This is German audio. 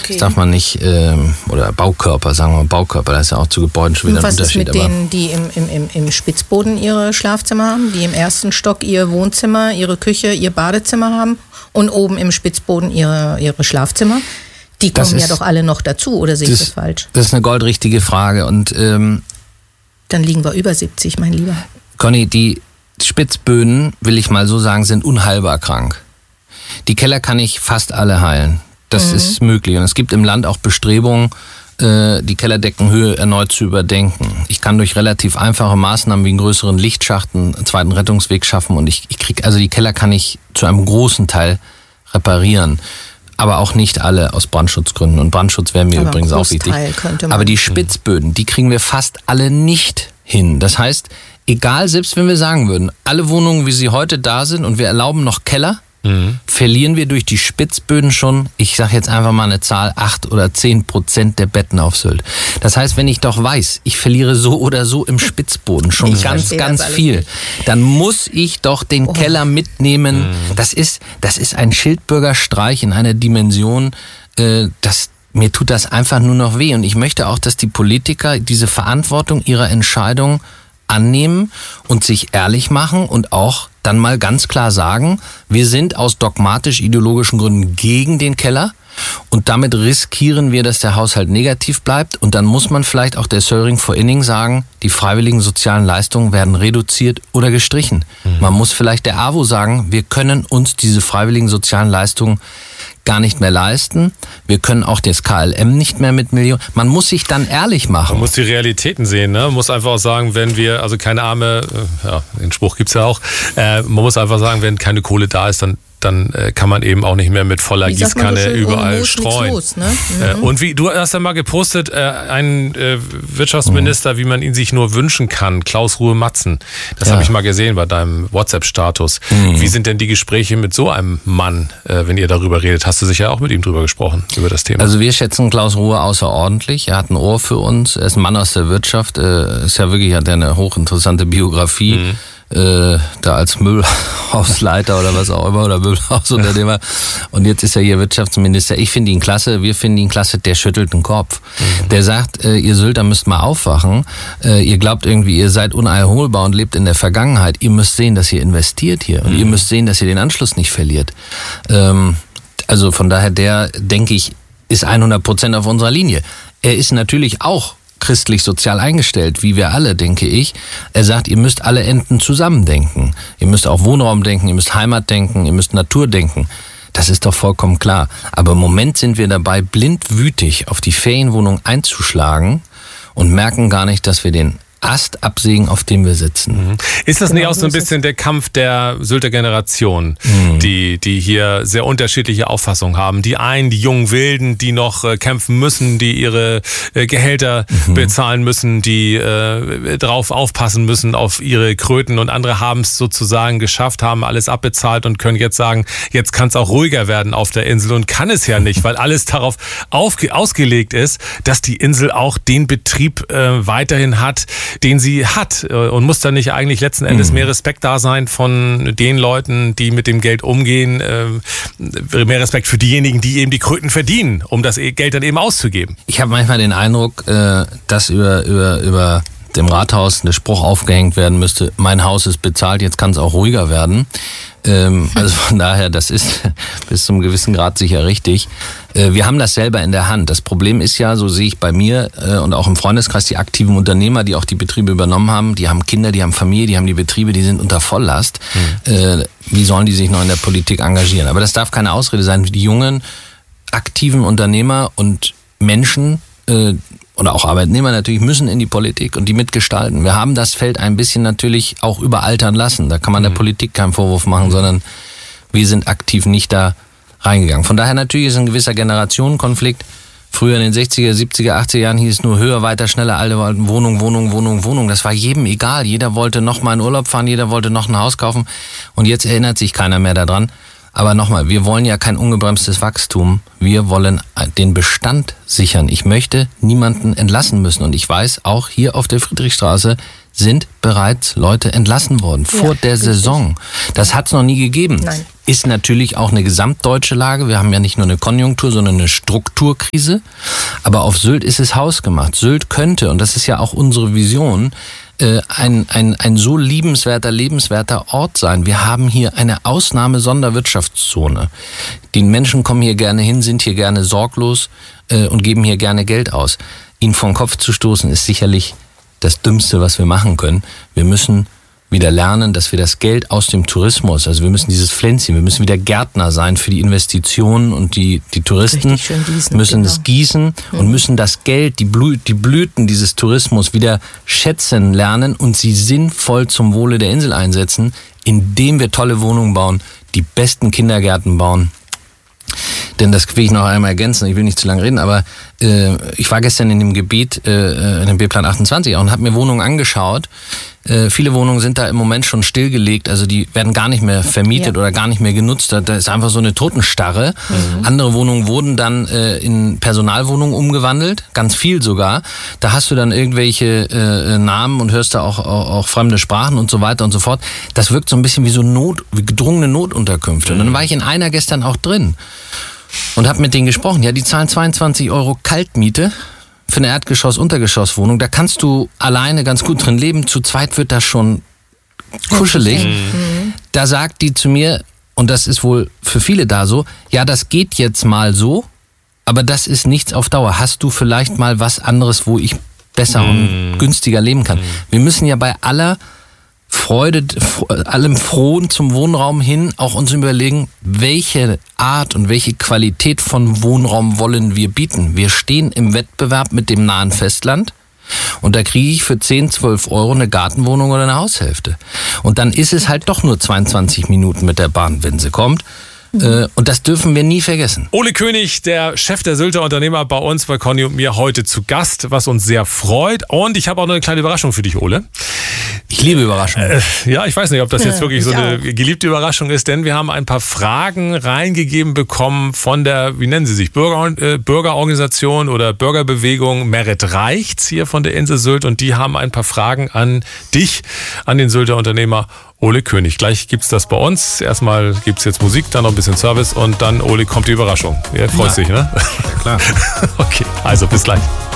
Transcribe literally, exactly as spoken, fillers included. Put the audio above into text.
Das darf man nicht, ähm, oder Baukörper, sagen wir mal Baukörper, das ist ja auch zu Gebäuden schon wieder ein Was Unterschied. ist mit denen, die im, im, im, im Spitzboden ihre Schlafzimmer haben, die im ersten Stock ihr Wohnzimmer, ihre Küche, ihr Badezimmer haben und oben im Spitzboden ihre, ihre Schlafzimmer? Die kommen ist, ja doch alle noch dazu, oder sehe ich das, das falsch? Das ist eine goldrichtige Frage und ähm, dann liegen wir über siebzig, mein Lieber. Conny, die Spitzböden, will ich mal so sagen, sind unheilbar krank. Die Keller kann ich fast alle heilen. Das mhm. ist möglich. Und es gibt im Land auch Bestrebungen, die Kellerdeckenhöhe erneut zu überdenken. Ich kann durch relativ einfache Maßnahmen wie einen größeren Lichtschacht einen zweiten Rettungsweg schaffen und ich, ich krieg, also die Keller kann ich zu einem großen Teil reparieren. Aber auch nicht alle aus Brandschutzgründen. Und Brandschutz wäre mir aber übrigens auch wichtig. Aber die Spitzböden, die kriegen wir fast alle nicht hin. Das heißt, egal, selbst wenn wir sagen würden, alle Wohnungen, wie sie heute da sind und wir erlauben noch Keller, mhm. verlieren wir durch die Spitzböden schon, ich sage jetzt einfach mal eine Zahl, acht oder zehn Prozent der Betten auf Sylt. Das heißt, wenn ich doch weiß, ich verliere so oder so im Spitzboden schon ich ganz, ganz viel, nicht. Dann muss ich doch den oh. Keller mitnehmen. Mhm. Das ist, das ist ein Schildbürgerstreich in einer Dimension, äh, das mir tut das einfach nur noch weh. Und ich möchte auch, dass die Politiker diese Verantwortung ihrer Entscheidung annehmen und sich ehrlich machen und auch dann mal ganz klar sagen, wir sind aus dogmatisch-ideologischen Gründen gegen den Keller und damit riskieren wir, dass der Haushalt negativ bleibt und dann muss man vielleicht auch der Söring vor Inning sagen, die freiwilligen sozialen Leistungen werden reduziert oder gestrichen. Mhm. Man muss vielleicht der A W O sagen, wir können uns diese freiwilligen sozialen Leistungen gar nicht mehr leisten. Wir können auch das K L M nicht mehr mit Millionen. Man muss sich dann ehrlich machen. Man muss die Realitäten sehen, ne? Man muss einfach auch sagen, wenn wir, also keine Arme, ja, den Spruch gibt's ja auch, äh, man muss einfach sagen, wenn keine Kohle da ist, dann dann äh, kann man eben auch nicht mehr mit voller wie Gießkanne so überall streuen. Los, ne? mhm. äh, und wie du hast ja mal gepostet, äh, ein äh, Wirtschaftsminister, mhm. wie man ihn sich nur wünschen kann, Klaus Ruhe-Matzen. Das ja. habe ich mal gesehen bei deinem WhatsApp-Status. Mhm. Wie sind denn die Gespräche mit so einem Mann, äh, wenn ihr darüber redet? Hast du sicher auch mit ihm drüber gesprochen, über das Thema? Also wir schätzen Klaus Ruhe außerordentlich. Er hat ein Ohr für uns. Er ist ein Mann aus der Wirtschaft. Äh, ist ja wirklich, hat er eine hochinteressante Biografie. Mhm. Äh, da als Müllhausleiter oder was auch immer oder Müllhausunternehmer und jetzt ist er hier Wirtschaftsminister. Ich finde ihn klasse, wir finden ihn klasse, der schüttelt den Kopf. Mhm. Der sagt, äh, ihr Sylter müsst mal aufwachen, äh, ihr glaubt irgendwie, ihr seid unerholbar und lebt in der Vergangenheit, ihr müsst sehen, dass ihr investiert hier und mhm. ihr müsst sehen, dass ihr den Anschluss nicht verliert. Ähm, also von daher, der, denke ich, ist hundert Prozent auf unserer Linie. Er ist natürlich auch christlich-sozial eingestellt, wie wir alle, denke ich. Er sagt, ihr müsst alle Enden zusammendenken. Ihr müsst auch Wohnraum denken, ihr müsst Heimat denken, ihr müsst Natur denken. Das ist doch vollkommen klar. Aber im Moment sind wir dabei, blindwütig auf die Ferienwohnung einzuschlagen und merken gar nicht, dass wir den Ast absägen, auf dem wir sitzen. Ist das nicht auch so ein bisschen der Kampf der Sylter Generation, mhm. die, die hier sehr unterschiedliche Auffassungen haben? Die einen, die jungen Wilden, die noch äh, kämpfen müssen, die ihre äh, Gehälter mhm. bezahlen müssen, die äh, drauf aufpassen müssen auf ihre Kröten und andere haben es sozusagen geschafft, haben alles abbezahlt und können jetzt sagen, jetzt kann es auch ruhiger werden auf der Insel und kann es ja nicht, weil alles darauf aufge- ausgelegt ist, dass die Insel auch den Betrieb äh, weiterhin hat, den sie hat und muss dann nicht eigentlich letzten Endes mehr Respekt da sein von den Leuten, die mit dem Geld umgehen, mehr Respekt für diejenigen, die eben die Kröten verdienen, um das Geld dann eben auszugeben. Ich habe manchmal den Eindruck, dass über, über, über dem Rathaus der Spruch aufgehängt werden müsste, mein Haus ist bezahlt, jetzt kann es auch ruhiger werden. Also von daher, das ist bis zum gewissen Grad sicher richtig. Wir haben das selber in der Hand. Das Problem ist ja, so sehe ich bei mir und auch im Freundeskreis, die aktiven Unternehmer, die auch die Betriebe übernommen haben, die haben Kinder, die haben Familie, die haben die Betriebe, die sind unter Volllast. Mhm. Wie sollen die sich noch in der Politik engagieren? Aber das darf keine Ausrede sein. Die jungen, aktiven Unternehmer und Menschen oder auch Arbeitnehmer natürlich müssen in die Politik und die mitgestalten. Wir haben das Feld ein bisschen natürlich auch überaltern lassen. Da kann man der Politik keinen Vorwurf machen, sondern wir sind aktiv nicht da reingegangen. Von daher natürlich ist ein gewisser Generationenkonflikt. Früher in den sechziger, siebziger, achtziger Jahren hieß es nur höher, weiter, schneller, alle wollten Wohnung, Wohnung, Wohnung, Wohnung. Das war jedem egal. Jeder wollte noch mal in Urlaub fahren, jeder wollte noch ein Haus kaufen und jetzt erinnert sich keiner mehr daran. Aber nochmal, wir wollen ja kein ungebremstes Wachstum. Wir wollen den Bestand sichern. Ich möchte niemanden entlassen müssen. Und ich weiß, auch hier auf der Friedrichstraße sind bereits Leute entlassen worden vor ja, der richtig. Saison. Das hat es noch nie gegeben. Nein. Ist natürlich auch eine gesamtdeutsche Lage. Wir haben ja nicht nur eine Konjunktur, sondern eine Strukturkrise. Aber auf Sylt ist es hausgemacht. Sylt könnte, und das ist ja auch unsere Vision, Ein, ein, ein so liebenswerter, lebenswerter Ort sein. Wir haben hier eine Ausnahme-Sonderwirtschaftszone. Die Menschen kommen hier gerne hin, sind hier gerne sorglos äh, und geben hier gerne Geld aus. Ihnen vor den Kopf zu stoßen, ist sicherlich das Dümmste, was wir machen können. Wir müssen wieder lernen, dass wir das Geld aus dem Tourismus, also wir müssen dieses Pflänzchen, wir müssen wieder Gärtner sein für die Investitionen und die, die Touristen gießen, müssen genau. es gießen mhm. und müssen das Geld, die, Blü- die Blüten dieses Tourismus wieder schätzen lernen und sie sinnvoll zum Wohle der Insel einsetzen, indem wir tolle Wohnungen bauen, die besten Kindergärten bauen. Denn das will ich noch einmal ergänzen, ich will nicht zu lange reden, aber äh, ich war gestern in dem Gebiet, äh, in dem B-Plan achtundzwanzig und habe mir Wohnungen angeschaut. Äh, viele Wohnungen sind da im Moment schon stillgelegt, also die werden gar nicht mehr vermietet ja. oder gar nicht mehr genutzt. Da ist einfach so eine Totenstarre. Mhm. Andere Wohnungen wurden dann äh, in Personalwohnungen umgewandelt, ganz viel sogar. Da hast du dann irgendwelche äh, Namen und hörst da auch, auch, auch fremde Sprachen und so weiter und so fort. Das wirkt so ein bisschen wie so Not, wie gedrungene Notunterkünfte. Mhm. Und dann war ich in einer gestern auch drin und habe mit denen gesprochen. Ja, die zahlen zweiundzwanzig Euro Kaltmiete für eine Erdgeschoss-Untergeschosswohnung. Da kannst du alleine ganz gut drin leben. Zu zweit wird das schon kuschelig. Mhm. Da sagt die zu mir, und das ist wohl für viele da so, ja, das geht jetzt mal so, aber das ist nichts auf Dauer. Hast du vielleicht mal was anderes, wo ich besser mhm. und günstiger leben kann? Mhm. Wir müssen ja bei aller Freude, allem Frohen zum Wohnraum hin auch uns überlegen, welche Art und welche Qualität von Wohnraum wollen wir bieten. Wir stehen im Wettbewerb mit dem nahen Festland und da kriege ich für zehn, zwölf Euro eine Gartenwohnung oder eine Haushälfte. Und dann ist es halt doch nur zweiundzwanzig Minuten mit der Bahn, wenn sie kommt. Mhm. Und das dürfen wir nie vergessen. Ole König, der Chef der Sylter Unternehmer, bei uns, bei Conny und mir heute zu Gast, was uns sehr freut. Und ich habe auch noch eine kleine Überraschung für dich, Ole. Ich liebe Überraschungen. Äh, ja, ich weiß nicht, ob das jetzt wirklich so eine geliebte Überraschung ist, denn wir haben ein paar Fragen reingegeben bekommen von der, wie nennen sie sich, Bürger, äh, Bürgerorganisation oder Bürgerbewegung Merit Reichts hier von der Insel Sylt und die haben ein paar Fragen an dich, an den Sylter Unternehmer Ole König. Gleich gibt's das bei uns. Erstmal gibt's jetzt Musik, dann noch ein bisschen Service und dann, Ole, kommt die Überraschung. Ihr freut sich, ne? Ja, klar. Okay, also bis gleich.